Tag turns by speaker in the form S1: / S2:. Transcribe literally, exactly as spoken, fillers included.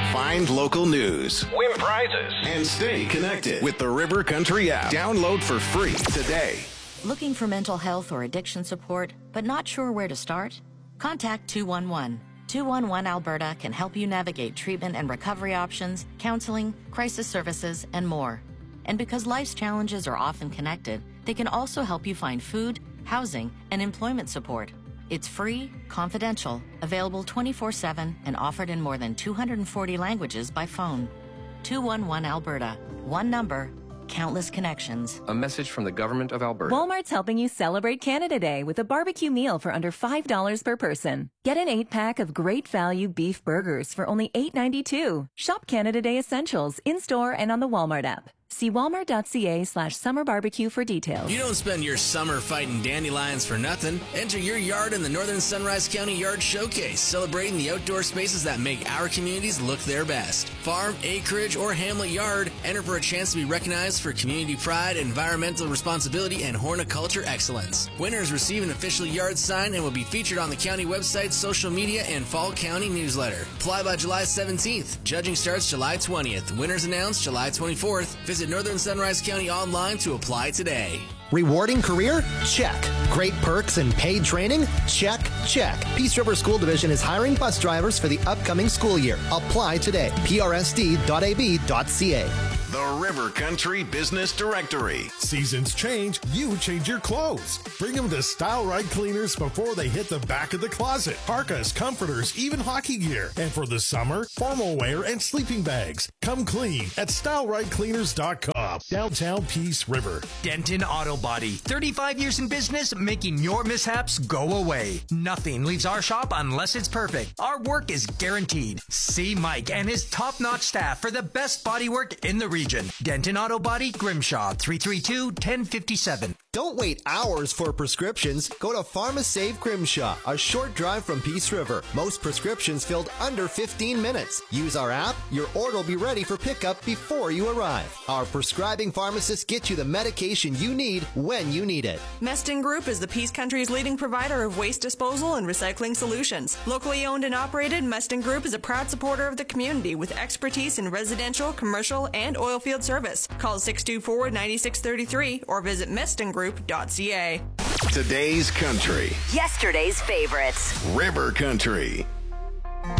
S1: Find local news,
S2: win prizes,
S1: and stay connected with the River Country app. Download for free today.
S3: Looking for mental health or addiction support, but not sure where to start? Contact two one one. two one one Alberta can help you navigate treatment and recovery options, counseling, crisis services, and more. And because life's challenges are often connected, they can also help you find food, housing, and employment support. It's free, confidential, available twenty-four seven, and offered in more than two hundred forty languages by phone. two one one Alberta. One number, countless connections.
S4: A message from the Government of Alberta.
S5: Walmart's helping you celebrate Canada Day with a barbecue meal for under five dollars per person. Get an eight-pack of great value beef burgers for only eight ninety-two. Shop Canada Day Essentials in-store and on the Walmart app. See walmart.ca slash summer barbecue for details.
S6: You don't spend your summer fighting dandelions for nothing. Enter your yard in the Northern Sunrise County Yard Showcase, celebrating the outdoor spaces that make our communities look their best. Farm, acreage, or hamlet yard, enter for a chance to be recognized for community pride, environmental responsibility, and horticulture excellence. Winners receive an official yard sign and will be featured on the county website, social media, and Fall County newsletter. Apply by July seventeenth. Judging starts July twentieth. Winners announced July twenty-fourth. Visit Northern Sunrise County online to apply today.
S7: Rewarding career? Check. Great perks and paid training? Check, check. Peace River School Division is hiring bus drivers for the upcoming school year. Apply today. p r s d dot a b dot c a.
S1: The River Country Business Directory.
S8: Seasons change, you change your clothes. Bring them to Style Right Cleaners before they hit the back of the closet. Parkas, comforters, even hockey gear. And for the summer, formal wear and sleeping bags. Come clean at style right cleaners dot com. Downtown Peace River.
S9: Denton Auto Body. thirty-five years in business, making your mishaps go away. Nothing leaves our shop unless it's perfect. Our work is guaranteed. See Mike and his top-notch staff for the best bodywork in the region. Denton Auto Body, Grimshaw, three three two, one oh five seven.
S7: Don't wait hours for prescriptions. Go to PharmaSave Grimshaw, a short drive from Peace River. Most prescriptions filled under fifteen minutes. Use our app. Your order will be ready for pickup before you arrive. Our prescribing pharmacists get you the medication you need when you need it.
S10: Meston Group is the Peace Country's leading provider of waste disposal and recycling solutions. Locally owned and operated, Meston Group is a proud supporter of the community with expertise in residential, commercial, and oil field service. Call six two four, nine six three three or visit meston group dot c a.
S1: Today's country.
S11: Yesterday's favorites.
S1: River Country.